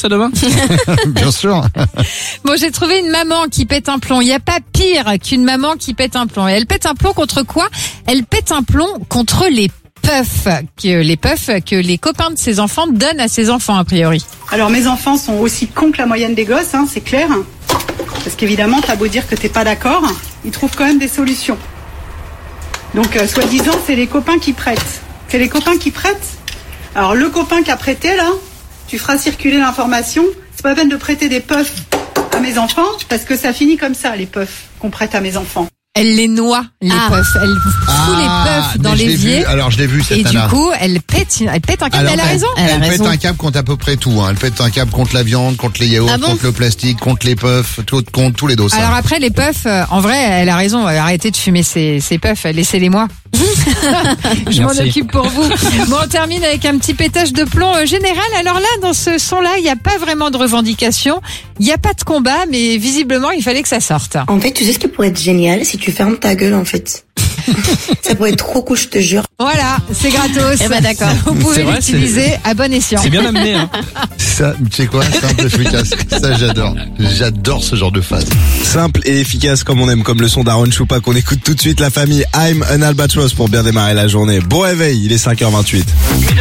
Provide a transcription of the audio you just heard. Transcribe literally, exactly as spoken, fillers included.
ça demain? Bien sûr. Bon, j'ai trouvé une maman qui pète un plomb. Il n'y a pas pire qu'une maman qui pète un plomb. Et elle pète un plomb contre quoi? Elle pète un plomb contre les puffs, que les puffs que les copains de ses enfants donnent à ses enfants, a priori. Alors mes enfants sont aussi cons que la moyenne des gosses, hein, c'est clair. Parce qu'évidemment, t'as beau dire que t'es pas d'accord, ils trouvent quand même des solutions. Donc, euh, soi-disant, c'est les copains qui prêtent. C'est les copains qui prêtent. Alors, le copain qui a prêté, là, tu feras circuler l'information. C'est pas la peine de prêter des puffs à mes enfants, parce que ça finit comme ça, les puffs qu'on prête à mes enfants. Elle les noie, les Ah. puffs. Elle fout Ah, les puffs dans mais je l'ai l'évier. vu. Alors je l'ai vu cette Et du nana. coup, elle pète, une- elle pète un câble. Alors, Elle a raison. Elle a Elle pète raison. un câble contre à peu près tout. Hein. Elle pète un câble contre la viande, contre les yaourts, Ah bon contre le plastique, contre les puffs, tout- contre tous les dos. Alors après, les puffs, euh, en vrai, elle a raison. Arrêtez de fumer ces, ces puffs. Laissez-les moi. Je m'en Merci. occupe pour vous. Bon, on termine avec un petit pétage de plomb euh, général. Alors là, dans ce son-là, il n'y a pas vraiment de revendication. Il n'y a pas de combat, mais visiblement, il fallait que ça sorte. En fait, tu sais ce qui pourrait être génial si tu fermes ta gueule, en fait. Ça pourrait être trop cool, je te jure. Voilà, c'est gratos. Eh ben, d'accord. Vous pouvez C'est vrai, l'utiliser à bon escient. C'est bien amené, hein. Ça, tu sais quoi, simple, efficace. Ça, j'adore. J'adore ce genre de phase. Simple et efficace comme on aime, comme le son d'Aaron Choupa qu'on écoute tout de suite, la famille I'm an Albatross pour bien démarrer la journée. Bon réveil, il est cinq heures vingt-huit.